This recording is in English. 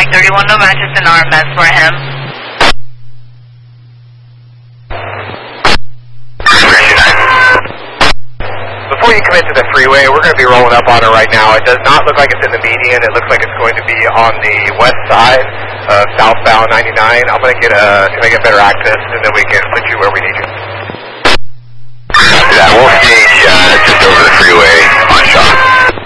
I-31 no matches in RMS for him. Before you commit to the freeway, we're going to be rolling up on it right now. It does not look like it's in the median. It looks like it's going to be on the west side of southbound 99. I'm going to get better access, and then we can put you where we need you. Yeah, we'll stage just over the freeway